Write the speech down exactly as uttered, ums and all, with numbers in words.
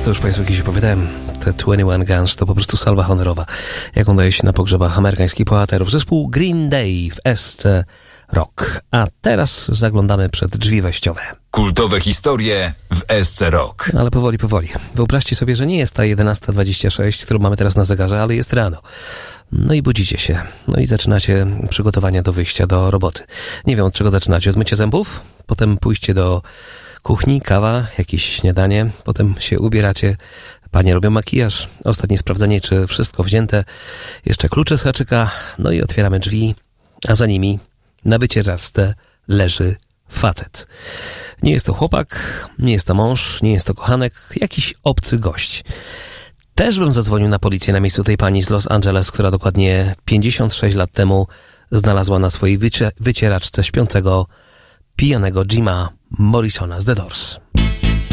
To już Państwu kiedyś opowiadałem. Te dwadzieścia jeden Guns to po prostu salwa honorowa, jaką daje się na pogrzebach amerykańskich bohaterów. Zespół Green Day w S C Rock. A teraz zaglądamy przed drzwi wejściowe. Kultowe historie w S C Rock. Ale powoli, powoli. Wyobraźcie sobie, że nie jest ta jedenasta dwadzieścia sześć, którą mamy teraz na zegarze, ale jest rano. No i budzicie się. No i zaczynacie przygotowania do wyjścia do roboty. Nie wiem, od czego zaczynacie. Od mycia zębów? Potem pójście do kuchni, kawa, jakieś śniadanie. Potem się ubieracie. Panie robią makijaż. Ostatnie sprawdzenie, czy wszystko wzięte. Jeszcze klucze z haczyka. No i otwieramy drzwi. A za nimi na wycieraczce leży facet. Nie jest to chłopak, nie jest to mąż, nie jest to kochanek. Jakiś obcy gość. Też bym zadzwonił na policję na miejscu tej pani z Los Angeles, która dokładnie pięćdziesiąt sześć lat temu znalazła na swojej wycie- wycieraczce śpiącego, pijanego Jima Morrisona z The Doors.